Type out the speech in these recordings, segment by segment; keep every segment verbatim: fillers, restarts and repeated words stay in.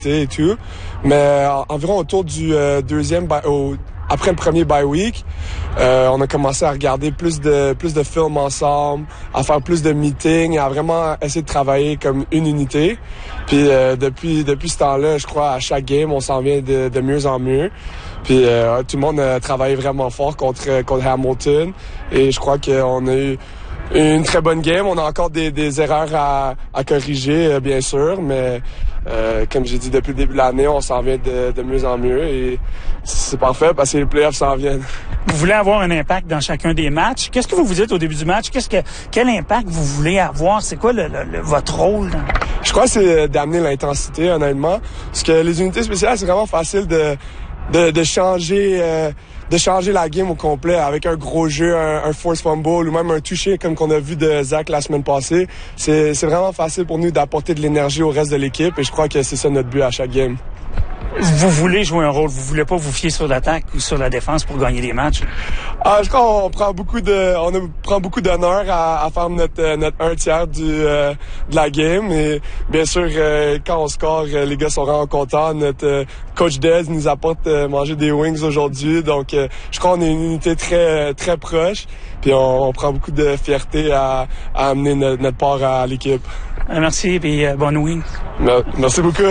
et tout. Mais euh, environ autour du euh, deuxième, au, après le premier bye week, euh, on a commencé à regarder plus de plus de films ensemble, à faire plus de meetings, à vraiment essayer de travailler comme une unité. Puis euh, depuis depuis ce temps-là, je crois à chaque game, on s'en vient de, de mieux en mieux. Puis euh, tout le monde a travaillé vraiment fort contre contre Hamilton et je crois qu'on a eu une très bonne game. On a encore des, des erreurs à, à corriger, bien sûr, mais euh, comme j'ai dit depuis le début de l'année, on s'en vient de, de mieux en mieux et c'est parfait parce que les playoffs s'en viennent. Vous voulez avoir un impact dans chacun des matchs. Qu'est-ce que vous vous dites au début du match? Qu'est-ce que quel impact vous voulez avoir? C'est quoi le, le, le, votre rôle? Dans... Je crois que c'est d'amener l'intensité, honnêtement. Parce que les unités spéciales, c'est vraiment facile de, de, de changer... Euh, de changer la game au complet avec un gros jeu, un, un force fumble ou même un toucher comme qu'on a vu de Zach la semaine passée. C'est, c'est vraiment facile pour nous d'apporter de l'énergie au reste de l'équipe et je crois que c'est ça notre but à chaque game. Vous voulez jouer un rôle, vous voulez pas vous fier sur l'attaque ou sur la défense pour gagner des matchs? Ah, je crois qu'on prend beaucoup de, on a, prend beaucoup d'honneur à, à faire notre, notre un tiers du, euh, de la game et bien sûr, euh, quand on score, les gars sont vraiment contents. Notre euh, coach Dez nous apporte euh, manger des wings aujourd'hui, donc euh, je crois qu'on est une unité très, très proche puis on, on prend beaucoup de fierté à, à amener notre, notre part à l'équipe. Merci et euh, bonne wing. Merci beaucoup.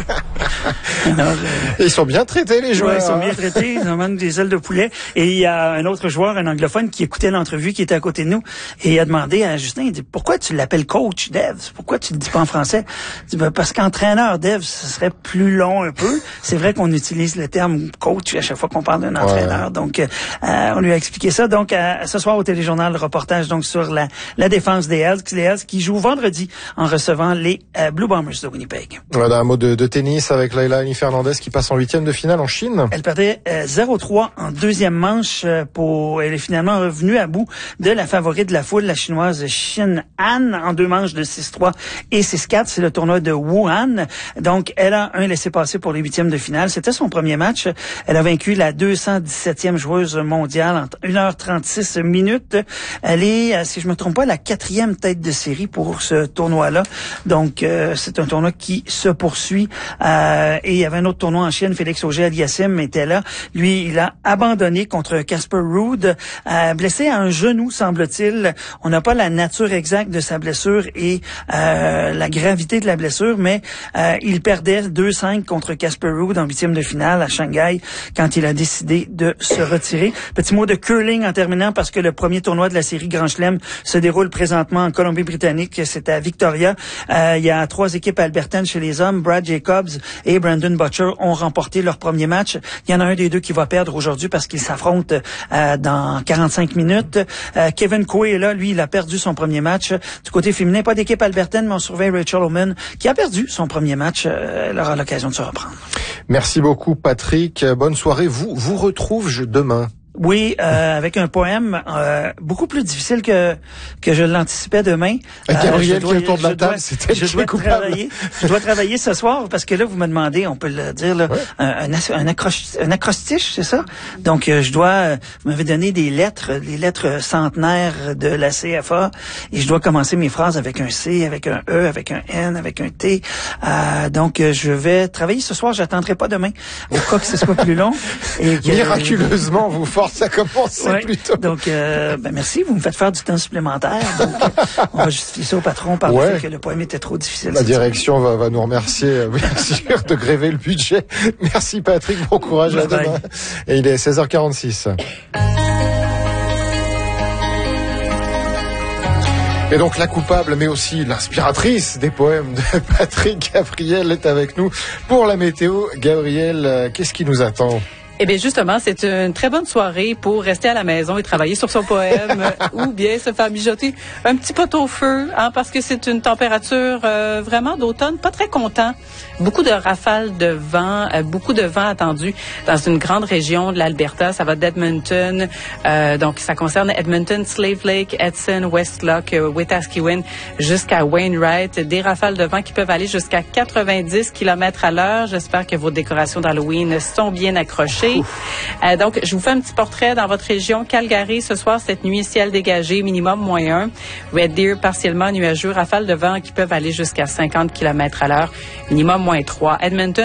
Alors, euh, ils sont bien traités, les joueurs. Ouais, ils sont bien traités. Ils ont même des ailes de poulet. Et il y a un autre joueur, un anglophone, qui écoutait l'entrevue, qui était à côté de nous. Et il a demandé à Justin, il dit, pourquoi tu l'appelles coach, Dev? Pourquoi tu le dis pas en français? Il dit, ben, parce qu'entraîneur, Dev, ce serait plus long un peu. C'est vrai qu'on utilise le terme coach à chaque fois qu'on parle d'un entraîneur. Ouais. Donc, euh, on lui a expliqué ça. Donc, euh, ce soir au Téléjournal, le reportage donc sur la, la défense des Elks. Les Elks qui jouent vendredi en recevant les euh, Blue Bombers de Winnipeg. Voilà, un mot de, de tennis avec Laila Fernandez qui passe en huitième de finale en Chine. Elle perdait euh, zéro trois en deuxième manche euh, pour. Elle est finalement revenue à bout de la favorite de la foule, la chinoise Xin Han, en deux manches de six trois et six quatre. C'est le tournoi de Wuhan. Donc, elle a un laissez-passer pour les huitièmes de finale. C'était son premier match. Elle a vaincu la deux cent dix-septième joueuse mondiale en une heure trente-six minutes. Elle est, si je me trompe pas, la quatrième tête de série pour ce tournoi-là. Donc, euh, c'est un tournoi qui se poursuit. Euh, et il y avait un autre tournoi en Chine, Félix Auger-Aliassime était là. Lui, il a abandonné contre Casper Ruud, euh, blessé à un genou, semble-t-il. On n'a pas la nature exacte de sa blessure et euh, la gravité de la blessure, mais euh, il perdait deux cinq contre Casper Ruud en huitième de finale à Shanghai quand il a décidé de se retirer. Petit mot de curling en terminant parce que le premier tournoi de la série Grand Chelem se déroule présentement en Colombie-Britannique. C'est à Victoria. Euh, il y a trois équipes albertaines chez les hommes. Brad Jacobs et Brandon Butcher ont remporté leur premier match. Il y en a un des deux qui va perdre aujourd'hui parce qu'ils s'affrontent euh, dans quarante-cinq minutes. Euh, Kevin Coe est là. Lui, il a perdu son premier match. Du côté féminin, pas d'équipe albertaine, mais on surveille Rachel Oman qui a perdu son premier match. Euh, elle aura l'occasion de se reprendre. Merci beaucoup, Patrick. Bonne soirée. Vous vous retrouve demain. Oui, euh, avec un poème euh, beaucoup plus difficile que que je l'anticipais demain. Euh, Gabriel dois, qui est autour de la table, c'était je dois travailler. Je dois travailler ce soir parce que là, vous me demandez, on peut le dire, là, ouais. un, un, un, accroche, un acrostiche, c'est ça? Donc, euh, je dois, euh, vous m'avez donné des lettres, les lettres centenaires de la C F A et je dois commencer mes phrases avec un C, avec un E, avec un N, avec un T. Euh, donc, euh, je vais travailler ce soir, j'attendrai pas demain au cas que ce soit plus long. Et que, miraculeusement, vous forcez ça commence ouais, plus tôt. Donc, euh, ben merci, vous me faites faire du temps supplémentaire. Donc, euh, on va justifier ça au patron par ouais. le fait que le poème était trop difficile. La direction va, va nous remercier, bien sûr, de gréver le budget. Merci Patrick, bon courage à demain. Et il est seize heures quarante-six. Et donc la coupable, mais aussi l'inspiratrice des poèmes de Patrick Gabriel est avec nous pour la météo. Gabriel, qu'est-ce qui nous attend? Eh bien, justement, c'est une très bonne soirée pour rester à la maison et travailler sur son poème ou bien se faire mijoter un petit pot au feu, hein, parce que c'est une température euh, vraiment d'automne, pas très content. Beaucoup de rafales de vent, euh, beaucoup de vent attendu dans une grande région de l'Alberta. Ça va d'Edmonton, euh, donc ça concerne Edmonton, Slave Lake, Edson, West Loch, euh, Wetaskiwin, jusqu'à Wainwright. Des rafales de vent qui peuvent aller jusqu'à quatre-vingt-dix kilomètres à l'heure. J'espère que vos décorations d'Halloween sont bien accrochées. Euh, donc, je vous fais un petit portrait dans votre région. Calgary, ce soir, cette nuit, ciel dégagé, minimum moins un. Red Deer, partiellement nuageux, rafales de vent qui peuvent aller jusqu'à cinquante kilomètres à l'heure, minimum moins trois. Edmonton,